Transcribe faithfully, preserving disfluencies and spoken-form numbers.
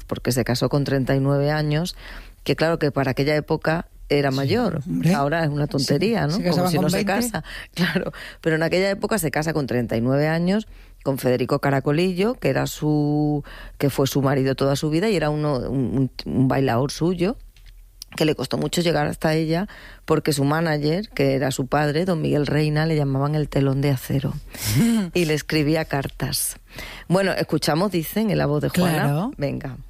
porque se casó con treinta y nueve años, que claro que para aquella época era mayor. Sí, ahora es una tontería, sí, ¿no? Como si no se casa. Claro, pero en aquella época se casa con treinta y nueve años con Federico Caracolillo, que era su que fue su marido toda su vida y era uno, un, un bailador suyo, que le costó mucho llegar hasta ella, porque su manager, que era su padre, don Miguel Reina, le llamaban el telón de acero y le escribía cartas. Bueno, escuchamos, dicen, en la voz de Juana. Claro. Venga.